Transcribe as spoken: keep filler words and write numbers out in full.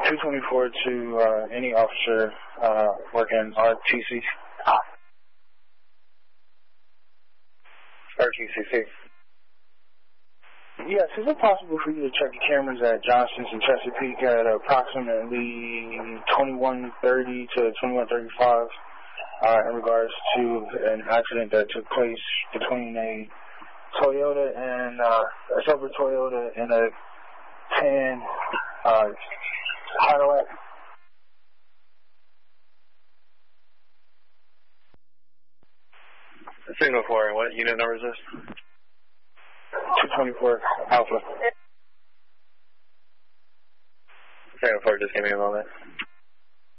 two twenty-four to uh, any officer uh, working R T C. R T C C. Yes, is it possible for you to check the cameras at Johnson's and Chesapeake at approximately twenty-one thirty to twenty-one thirty-five uh, in regards to an accident that took place between a Toyota and uh, a silver Toyota and a tan uh, Cadillac? Signal four, and what unit number is this? two twenty-four Alpha. Signal four, just give me a moment.